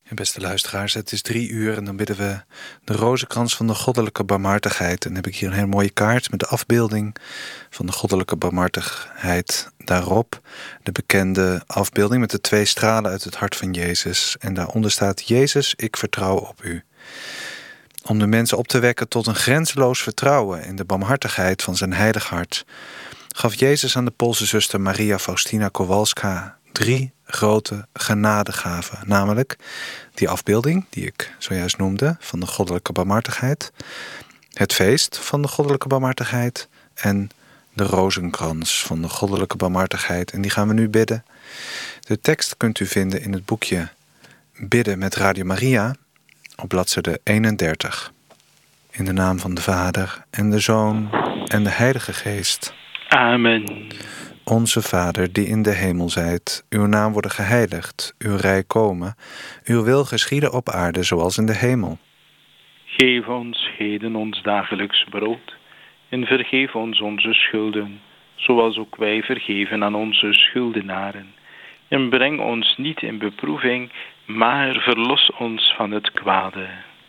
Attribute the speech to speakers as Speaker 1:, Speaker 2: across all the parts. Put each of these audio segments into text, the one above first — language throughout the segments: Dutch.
Speaker 1: En beste luisteraars, het is 3:00 en dan bidden we de rozenkrans van de goddelijke barmhartigheid. En dan heb ik hier een hele mooie kaart met de afbeelding van de goddelijke barmhartigheid daarop. De bekende afbeelding met de 2 stralen uit het hart van Jezus. En daaronder staat: Jezus, ik vertrouw op u. Om de mensen op te wekken tot een grenzeloos vertrouwen in de barmhartigheid van zijn heilig hart, gaf Jezus aan de Poolse zuster Maria Faustina Kowalska 3 grote genadegaven. Namelijk die afbeelding die ik zojuist noemde van de goddelijke barmhartigheid, het feest van de goddelijke barmhartigheid en de rozenkrans van de goddelijke barmhartigheid. En die gaan we nu bidden. De tekst kunt u vinden in het boekje Bidden met Radio Maria op bladzijde 31. In de naam van de Vader en de Zoon en de Heilige Geest.
Speaker 2: Amen.
Speaker 1: Onze Vader, die in de hemel zijt, uw naam worden geheiligd, uw rijk komen, uw wil geschieden op aarde zoals in de hemel.
Speaker 2: Geef ons heden ons dagelijks brood en vergeef ons onze schulden, zoals ook wij vergeven aan onze schuldenaren. En breng ons niet in beproeving, maar verlos ons van het kwade.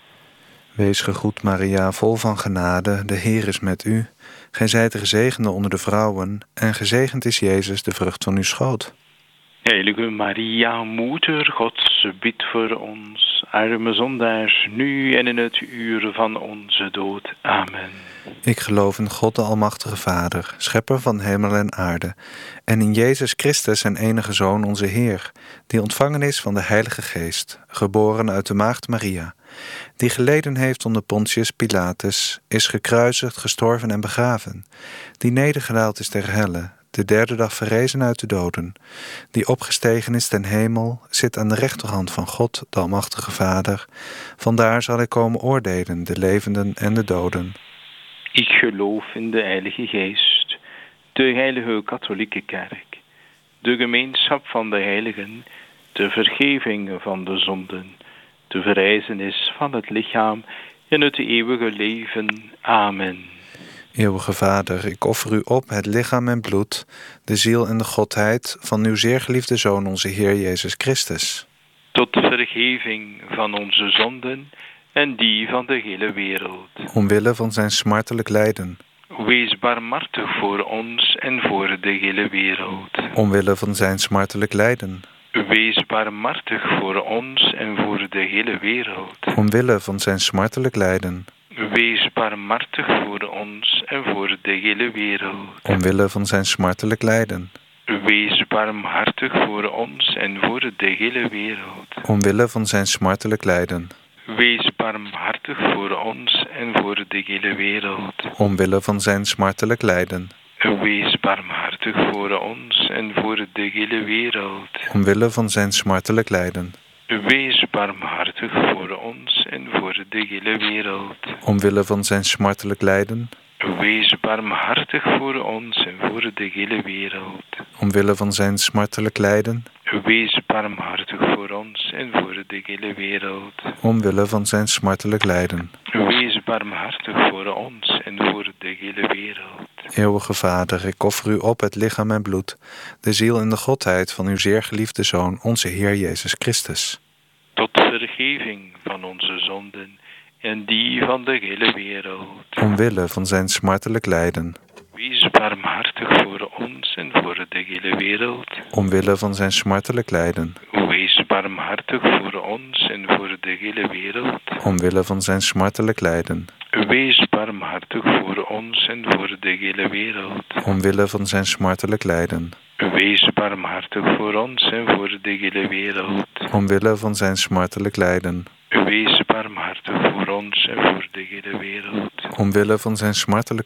Speaker 1: Wees gegroet, Maria, vol van genade, de Heer is met u. Gij zijt de gezegende onder de vrouwen, en gezegend is Jezus, de vrucht van uw schoot.
Speaker 2: Heilige Maria, Moeder Gods, bid voor ons, arme zondaars, nu en in het uur van onze dood. Amen.
Speaker 1: Ik geloof in God de Almachtige Vader, schepper van hemel en aarde, en in Jezus Christus, zijn enige Zoon, onze Heer, die ontvangen is van de Heilige Geest, geboren uit de maagd Maria, die geleden heeft onder Pontius Pilatus, is gekruisigd, gestorven en begraven, die nedergedaald is ter helle, de 3e dag verrezen uit de doden, die opgestegen is ten hemel, zit aan de rechterhand van God, de Almachtige Vader. Vandaar zal hij komen oordelen, de levenden en de doden.
Speaker 2: Ik geloof in de Heilige Geest, de heilige katholieke kerk, de gemeenschap van de heiligen, de vergeving van de zonden, de verrijzenis van het lichaam en het eeuwige leven. Amen.
Speaker 1: Eeuwige Vader, ik offer u op het lichaam en bloed, de ziel en de godheid van uw zeer geliefde Zoon, onze Heer Jezus Christus.
Speaker 2: Tot vergeving van onze zonden en die van de hele wereld.
Speaker 1: Omwille van zijn smartelijk lijden.
Speaker 2: Wees barmhartig voor ons en voor de hele wereld.
Speaker 1: Omwille van zijn smartelijk lijden.
Speaker 2: Wees barmhartig voor ons en voor de hele wereld.
Speaker 1: Omwille van zijn smartelijk lijden.
Speaker 2: Wees barmhartig voor ons en voor de hele wereld.
Speaker 1: Omwille van zijn smartelijk lijden.
Speaker 2: Wees barmhartig voor ons en voor de hele wereld.
Speaker 1: Omwille van zijn smartelijk lijden.
Speaker 2: Wees barmhartig voor ons en voor de hele wereld.
Speaker 1: Omwille van zijn smartelijk lijden.
Speaker 2: Wees barmhartig voor ons en voor de hele wereld.
Speaker 1: Omwille van zijn smartelijk lijden.
Speaker 2: Wees barmhartig voor ons en voor de hele wereld.
Speaker 1: Omwille van zijn smartelijk lijden.
Speaker 2: Wees barmhartig voor ons en voor de hele wereld.
Speaker 1: Omwille van zijn smartelijk lijden.
Speaker 2: Wees barmhartig voor ons en voor de hele wereld.
Speaker 1: Omwille van zijn smartelijk lijden.
Speaker 2: Wees barmhartig voor ons en voor de hele wereld.
Speaker 1: Eeuwige Vader, ik offer u op het lichaam en bloed, de ziel en de godheid van uw zeer geliefde Zoon, onze Heer Jezus Christus.
Speaker 2: Tot vergeving van onze zonden en die van de hele wereld.
Speaker 1: Omwille van zijn smartelijk lijden.
Speaker 2: Wees barmhartig voor ons en voor de hele wereld.
Speaker 1: Omwille van zijn smartelijk lijden.
Speaker 2: Wees barmhartig voor ons en voor de hele wereld.
Speaker 1: Omwille van zijn smartelijk lijden.
Speaker 2: Wees barmhartig voor ons en voor de hele wereld.
Speaker 1: Omwille van zijn smartelijk lijden.
Speaker 2: Wees barmhartig voor ons en voor de hele wereld.
Speaker 1: Omwille van zijn smartelijk lijden.
Speaker 2: Wees barmhartig voor ons en voor de hele wereld.
Speaker 1: Omwille van zijn smartelijk